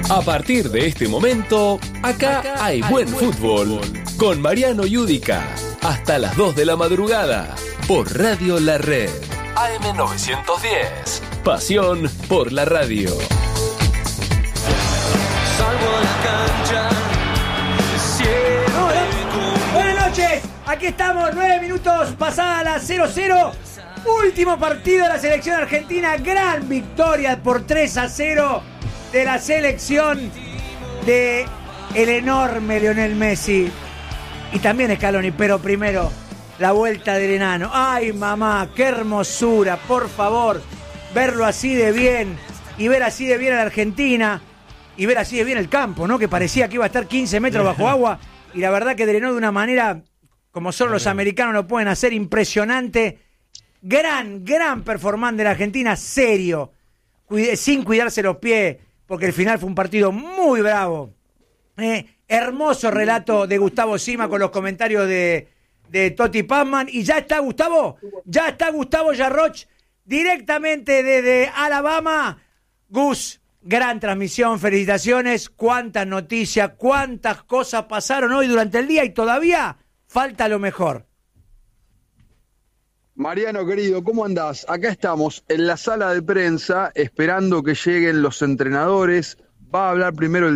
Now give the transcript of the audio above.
A partir de este momento, acá hay buen fútbol. Con Mariano Yudica. Hasta las 2 de la madrugada. Por Radio La Red. AM910. Pasión por la radio. Salvo la cancha. Buenas noches. Aquí estamos, 9 minutos pasada la 0-0. Último partido de la selección argentina. Gran victoria por 3-0 de la selección de el enorme Lionel Messi. Y también Scaloni, pero primero la vuelta del enano. Ay, mamá, qué hermosura, por favor. Verlo así de bien y ver así de bien a la Argentina y ver así de bien el campo, ¿no? Que parecía que iba a estar 15 metros bajo agua y la verdad que drenó de una manera como solo los americanos lo pueden hacer, impresionante. Gran performance de la Argentina, serio, sin cuidarse los pies, porque el final fue un partido muy bravo. Hermoso relato de Gustavo Sima con los comentarios de Totti Pazman. Y ya está Gustavo Yarroch, directamente desde Alabama. Gus, gran transmisión, felicitaciones. Cuántas noticias, cuántas cosas pasaron hoy durante el día y todavía falta lo mejor. Mariano, querido, ¿cómo andás? Acá estamos en la sala de prensa esperando que lleguen los entrenadores. Va a hablar primero el